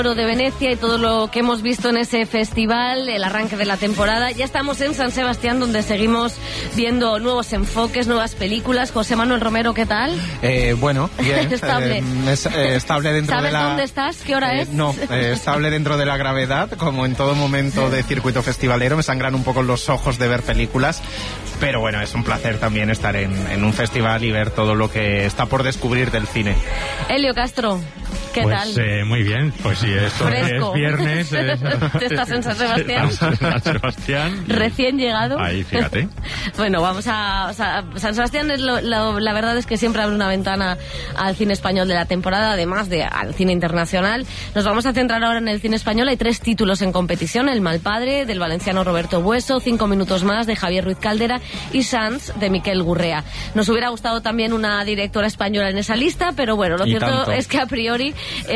de Venecia y todo lo que hemos visto en ese festival, el arranque de la temporada. Ya estamos en San Sebastián, donde seguimos viendo nuevos enfoques, nuevas películas. José Manuel Romero, ¿qué tal? Bueno, bien. Estable. Estable dentro ¿Sabes de la... dónde estás? ¿Qué hora es? No, estable dentro de la gravedad, como en todo momento de circuito festivalero. Me sangran un poco los ojos de ver películas, pero bueno, es un placer también estar en un festival y ver todo lo que está por descubrir del cine. Elio Castro, ¿qué tal? Muy bien, pues sí, esto Fresco. es viernes. ¿Estás en San Sebastián? Estamos en San Sebastián. Recién llegado. Ahí, fíjate. Bueno, vamos a... San Sebastián, la verdad es que siempre abre una ventana al cine español de la temporada, además de al cine internacional. Nos vamos a centrar ahora en el cine español. Hay 3 títulos en competición: El mal padre, del valenciano Roberto Bueso, 5 minutos más, de Javier Ruiz Caldera, y Sans, de Miquel Gurrea. Nos hubiera gustado también una directora española en esa lista, pero bueno, lo cierto es que a priori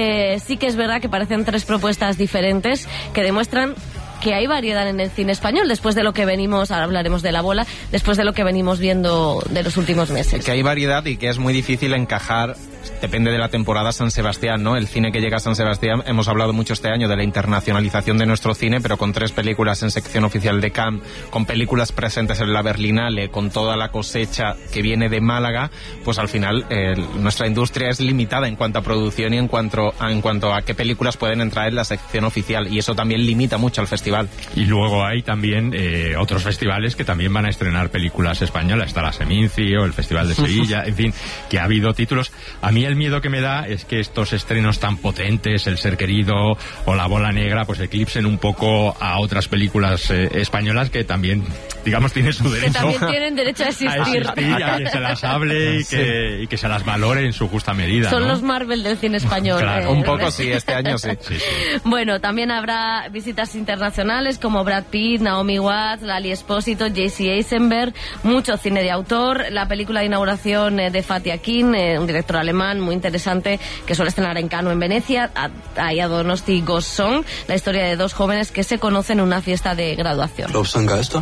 sí que es verdad que parecen 3 propuestas diferentes que demuestran que hay variedad en el cine español, después de lo que venimos, ahora hablaremos de La Bola, después de lo que venimos viendo de los últimos meses. Que hay variedad y que es muy difícil encajar, depende de la temporada, San Sebastián, ¿no? El cine que llega a San Sebastián, hemos hablado mucho este año de la internacionalización de nuestro cine, pero con 3 películas en sección oficial de Cannes, con películas presentes en la Berlinale, con toda la cosecha que viene de Málaga, pues al final nuestra industria es limitada en cuanto a producción y en cuanto a qué películas pueden entrar en la sección oficial, y eso también limita mucho al festival. Y luego hay también otros festivales que también van a estrenar películas españolas. Está la Seminci o el Festival de Sevilla, en fin, que ha habido títulos. A mí el miedo que me da es que estos estrenos tan potentes, El ser querido o La bola negra, pues eclipsen un poco a otras películas españolas que también, digamos, tienen su derecho. Que también tienen derecho a existir. A que se las hable y que se las valore en su justa medida. Son, ¿no?, los Marvel del cine español. Claro, un poco sí, este año sí. Sí. Bueno, también habrá visitas internacionales como Brad Pitt, Naomi Watts, Lali Espósito, J.C. Eisenberg, mucho cine de autor, la película de inauguración de Fatih Akin, un director alemán muy interesante que suele estrenar en Cannes o en Venecia, a Donosti Ghost Song, la historia de 2 jóvenes que se conocen en una fiesta de graduación. Glaubst du an Geister?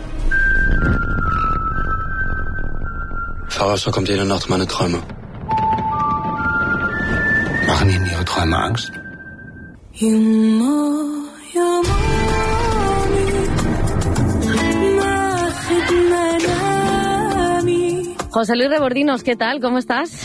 Verarschung kommt jede Nacht in meine Träume. Machen Ihnen Ihre Träume Angst? José Luis Rebordinos, ¿qué tal? ¿Cómo estás?